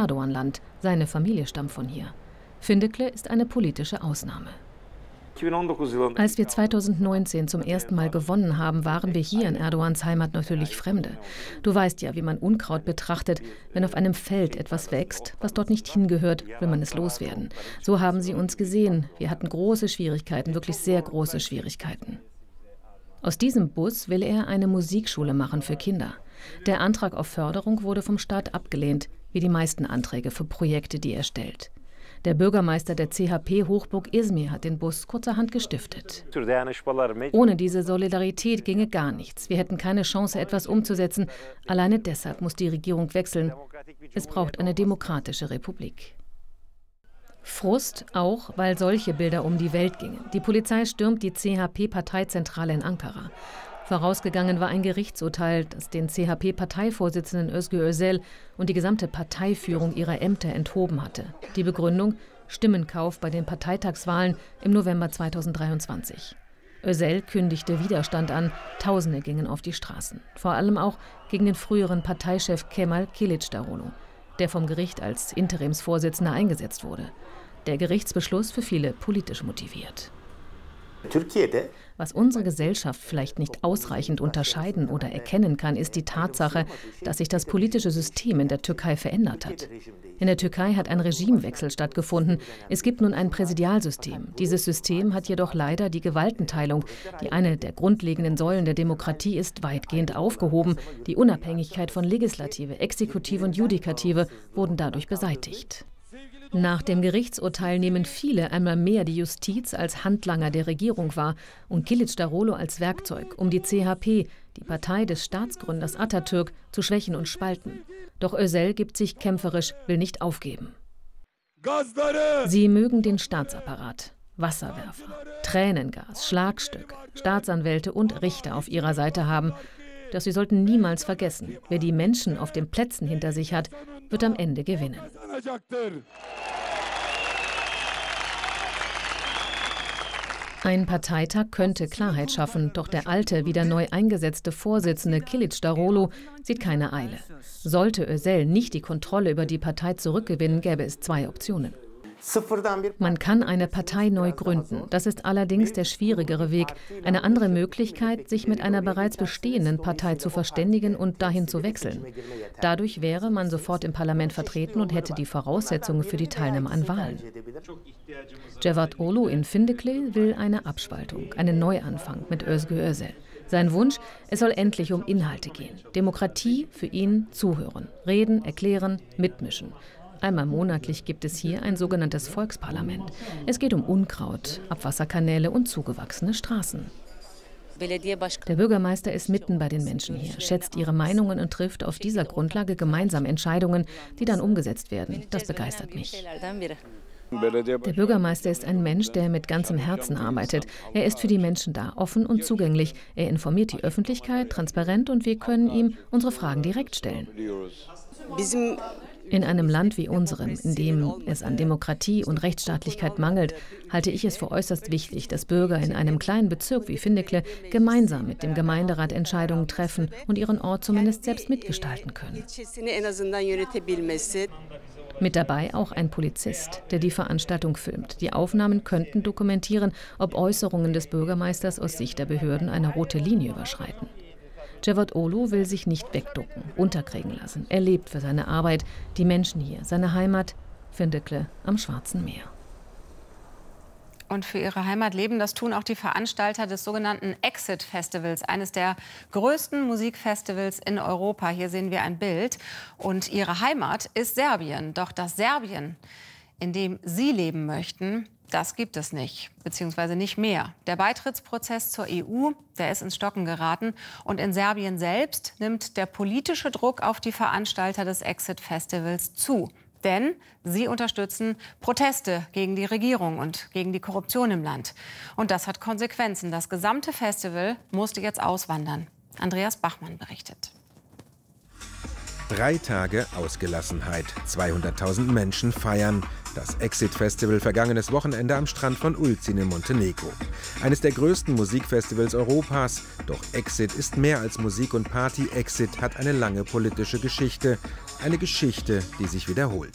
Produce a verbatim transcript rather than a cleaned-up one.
Erdogan-Land. Seine Familie stammt von hier. Findekle ist eine politische Ausnahme. Als wir zweitausendneunzehn zum ersten Mal gewonnen haben, waren wir hier in Erdogans Heimat natürlich Fremde. Du weißt ja, wie man Unkraut betrachtet. Wenn auf einem Feld etwas wächst, was dort nicht hingehört, will man es loswerden. So haben sie uns gesehen. Wir hatten große Schwierigkeiten, wirklich sehr große Schwierigkeiten. Aus diesem Bus will er eine Musikschule machen für Kinder. Der Antrag auf Förderung wurde vom Staat abgelehnt, wie die meisten Anträge für Projekte, die er stellt. Der Bürgermeister der C H P-Hochburg Izmir hat den Bus kurzerhand gestiftet. Ohne diese Solidarität ginge gar nichts. Wir hätten keine Chance, etwas umzusetzen. Alleine deshalb muss die Regierung wechseln. Es braucht eine demokratische Republik. Frust auch, weil solche Bilder um die Welt gingen. Die Polizei stürmt die C H P-Parteizentrale in Ankara. Vorausgegangen war ein Gerichtsurteil, das den C H P-Parteivorsitzenden Özgür Özel und die gesamte Parteiführung ihrer Ämter enthoben hatte. Die Begründung: Stimmenkauf bei den Parteitagswahlen im November zweitausenddreiundzwanzig. Özel kündigte Widerstand an, Tausende gingen auf die Straßen. Vor allem auch gegen den früheren Parteichef Kemal Kılıçdaroğlu, der vom Gericht als Interimsvorsitzender eingesetzt wurde. Der Gerichtsbeschluss für viele politisch motiviert. Was unsere Gesellschaft vielleicht nicht ausreichend unterscheiden oder erkennen kann, ist die Tatsache, dass sich das politische System in der Türkei verändert hat. In der Türkei hat ein Regimewechsel stattgefunden. Es gibt nun ein Präsidialsystem. Dieses System hat jedoch leider die Gewaltenteilung, die eine der grundlegenden Säulen der Demokratie ist, weitgehend aufgehoben. Die Unabhängigkeit von Legislative, Exekutive und Judikative wurden dadurch beseitigt. Nach dem Gerichtsurteil nehmen viele einmal mehr die Justiz als Handlanger der Regierung wahr und Kılıçdaroğlu als Werkzeug, um die C H P, die Partei des Staatsgründers Atatürk, zu schwächen und spalten. Doch Özel gibt sich kämpferisch, will nicht aufgeben. Sie mögen den Staatsapparat, Wasserwerfer, Tränengas, Schlagstöcke, Staatsanwälte und Richter auf ihrer Seite haben. Doch sie sollten niemals vergessen, wer die Menschen auf den Plätzen hinter sich hat, wird am Ende gewinnen. Ein Parteitag könnte Klarheit schaffen, doch der alte, wieder neu eingesetzte Vorsitzende Kılıçdaroğlu sieht keine Eile. Sollte Özel nicht die Kontrolle über die Partei zurückgewinnen, gäbe es zwei Optionen. Man kann eine Partei neu gründen. Das ist allerdings der schwierigere Weg. Eine andere Möglichkeit, sich mit einer bereits bestehenden Partei zu verständigen und dahin zu wechseln. Dadurch wäre man sofort im Parlament vertreten und hätte die Voraussetzungen für die Teilnahme an Wahlen. Cevdet Oğlu in Findekle will eine Abspaltung, einen Neuanfang mit Özgür Özel. Sein Wunsch, es soll endlich um Inhalte gehen. Demokratie für ihn zuhören, reden, erklären, mitmischen. Einmal monatlich gibt es hier ein sogenanntes Volksparlament. Es geht um Unkraut, Abwasserkanäle und zugewachsene Straßen. Der Bürgermeister ist mitten bei den Menschen hier, schätzt ihre Meinungen und trifft auf dieser Grundlage gemeinsam Entscheidungen, die dann umgesetzt werden. Das begeistert mich. Der Bürgermeister ist ein Mensch, der mit ganzem Herzen arbeitet. Er ist für die Menschen da, offen und zugänglich. Er informiert die Öffentlichkeit, transparent, und wir können ihm unsere Fragen direkt stellen. In einem Land wie unserem, in dem es an Demokratie und Rechtsstaatlichkeit mangelt, halte ich es für äußerst wichtig, dass Bürger in einem kleinen Bezirk wie Findekle gemeinsam mit dem Gemeinderat Entscheidungen treffen und ihren Ort zumindest selbst mitgestalten können. Mit dabei auch ein Polizist, der die Veranstaltung filmt. Die Aufnahmen könnten dokumentieren, ob Äußerungen des Bürgermeisters aus Sicht der Behörden eine rote Linie überschreiten. Cevdet Oğlu will sich nicht wegducken, unterkriegen lassen. Er lebt für seine Arbeit, die Menschen hier, seine Heimat, Findekle am Schwarzen Meer. Und für ihre Heimat leben, das tun auch die Veranstalter des sogenannten Exit Festivals, eines der größten Musikfestivals in Europa. Hier sehen wir ein Bild. Und ihre Heimat ist Serbien. Doch das Serbien, in dem sie leben möchten, das gibt es nicht, beziehungsweise nicht mehr. Der Beitrittsprozess zur E U, der ist ins Stocken geraten. Und in Serbien selbst nimmt der politische Druck auf die Veranstalter des Exit Festivals zu. Denn sie unterstützen Proteste gegen die Regierung und gegen die Korruption im Land. Und das hat Konsequenzen. Das gesamte Festival musste jetzt auswandern. Andreas Bachmann berichtet. Drei Tage Ausgelassenheit. zweihunderttausend Menschen feiern. Das Exit-Festival vergangenes Wochenende am Strand von Ulcinj in Montenegro. Eines der größten Musikfestivals Europas. Doch Exit ist mehr als Musik und Party. Exit hat eine lange politische Geschichte. Eine Geschichte, die sich wiederholt.